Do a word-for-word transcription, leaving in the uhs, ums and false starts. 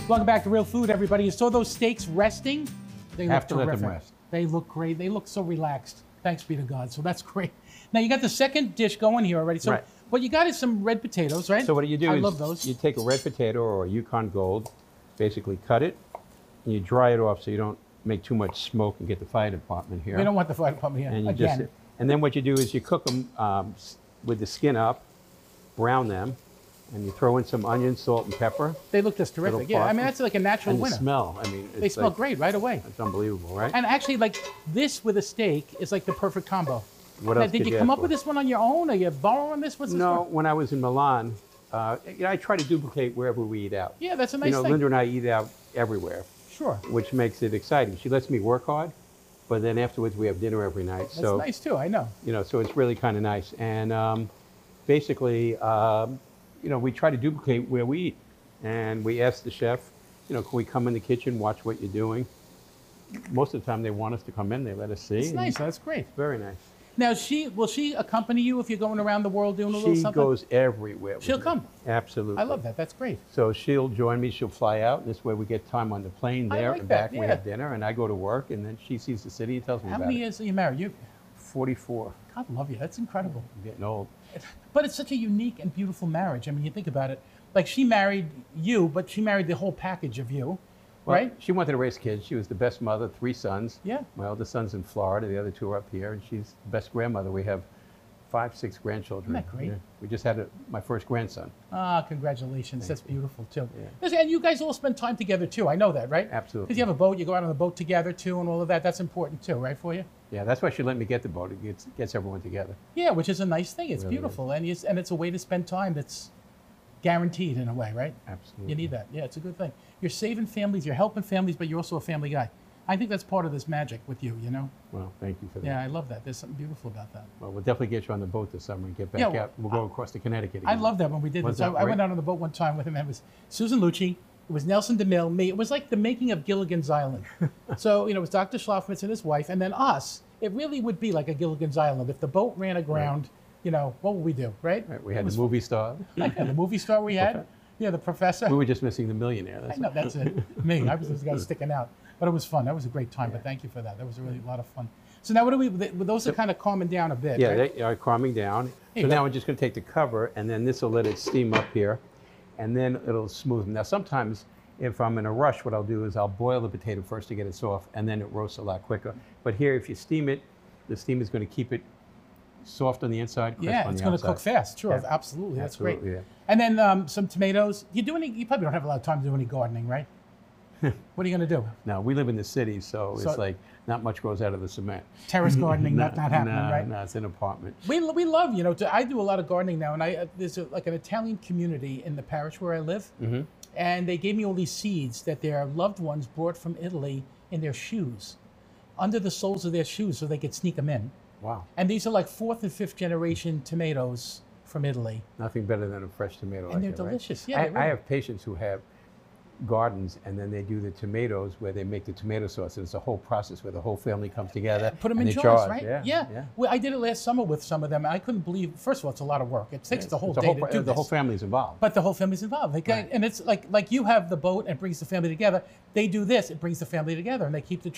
Welcome back to Real Food, everybody. You saw those steaks resting? They Have look to let terrific. them rest. They look great. They look so relaxed. Thanks be to God. So that's great. Now you got the second dish going here already. So Right. what you got is some red potatoes, right? So what do you do I is love those. you take a red potato or a Yukon Gold, basically cut it, and you dry it off so you don't make too much smoke and get the fire department here. We don't want the fire department here and you again. just and then what you do is you cook them um, s- with the skin up, brown them, and you throw in some onion, salt, and pepper. They look just terrific. Little Yeah, I mean parsley. that's like a natural And the winner. smell, I mean, it's They smell like, great right away. It's unbelievable, right? And actually, like this with a steak is like the perfect combo. What Now, else did could you you come ask up for? with this one on your own? Are you borrowing this? What's this No, for? when I was in Milan, uh, you know, I try to duplicate wherever we eat out. Yeah, that's a nice you know, thing. Linda and I eat out everywhere, Sure. which makes it exciting. She lets me work hard, but then afterwards we have dinner every night. That's so nice too. I know. you know, so it's really kind of nice. And um, basically, um, you know, we try to duplicate where we eat, and we ask the chef, you know, can we come in the kitchen, watch what you're doing? Most of the time, they want us to come in. They let us see. It's and nice. That's great. Very nice. Now, she will she accompany you if you're going around the world doing a little She something? goes everywhere. with She'll me. come. Absolutely. I love that. That's great. So she'll join me. She'll fly out. This way, we get time on the plane I there like and that, back. And we yeah. have dinner, and I go to work, and then she sees the city and tells me How about many it. years are you married? You, forty-four. God love you. That's incredible. I'm getting old. But it's such a unique and beautiful marriage. I mean, you think about it. Like she married you, but she married the whole package of you, Well, right? She wanted to raise kids. She was the best mother, three sons. Yeah. My eldest son's in Florida, the other two are up here, and she's the best grandmother. We have five, six grandchildren. Isn't that great? Yeah. We just had a, my first grandson. Ah, congratulations. That's beautiful too. Yeah. Listen, and you guys all spend time together too. I know that, right? Absolutely. Because you have a boat, you go out on the boat together too, and all of that. That's important too, right, for you? Yeah, that's why she let me get the boat. It gets, gets everyone together. Yeah, which is a nice thing. It's Really beautiful, and it's, and it's a way to spend time that's guaranteed in a way, right? Absolutely. You need that. Yeah, it's a good thing. You're saving families, you're helping families, but you're also a family guy. I think that's part of this magic with you, you know? Well, thank you for that. Yeah, I love that. There's something beautiful about that. Well, we'll definitely get you on the boat this summer and get back Yeah, well, out. We'll go across to Connecticut again. I love that when we did Was this. I, that I went great? out on the boat one time with him, and it was Susan Lucci, it was Nelson DeMille, me. It was like the making of Gilligan's Island. So, you know, it was Doctor Schlafmitz and his wife, and then us. It really would be like a Gilligan's Island. If the boat ran aground, you know, what would we do, right? Right, we It had was the movie star. Yeah, the movie star we had. Yeah, the professor. We were just missing the millionaire. That's I know, that's it. Me, I was the guy sticking out. But it was fun. That was a great time. But thank you for that. That was a really lot of fun. So now what do we, those are kind of calming down a bit, Yeah, right? they are calming down. Hey, So but- now we're just going to take the cover, and then this will let it steam up here, and then it'll smoothen. Now sometimes if I'm in a rush, what I'll do is I'll boil the potato first to get it soft, and then it roasts a lot quicker. But here, if you steam it, the steam is going to keep it soft on the inside, crisp Yeah, on it's the going to outside. cook fast. Sure, Yeah. absolutely. That's Absolutely, great. yeah. And then um, some tomatoes. You do any? You probably don't have a lot of time to do any gardening, right? What are you going to do? Now, we live in the city, so, So- it's like not much grows out of the cement. Terrace gardening, not, not happening, no, right? No, it's an apartment. We, we love, you know, to, I do a lot of gardening now, and I uh, there's a, like an Italian community in the parish where I live, Mm-hmm. and they gave me all these seeds that their loved ones brought from Italy in their shoes, under the soles of their shoes, so they could sneak them in. Wow. And these are like fourth and fifth generation tomatoes from Italy. Nothing better than a fresh tomato. And like they're that, right? delicious. Yeah, I, they really- I have patients who have gardens, and then they do the tomatoes where they make the tomato sauce. And it's a whole process where the whole family comes together. Put them and in they jars, jar it. right? Yeah, yeah. yeah. Well, I did it last summer with some of them. I couldn't believe. First of all, it's a lot of work. It takes the whole It's a day whole, to fa- do the this. whole family's involved. But the whole family's involved. They got- Right. And it's like like you have the boat and brings the family together. They do this, it brings the family together, and they keep the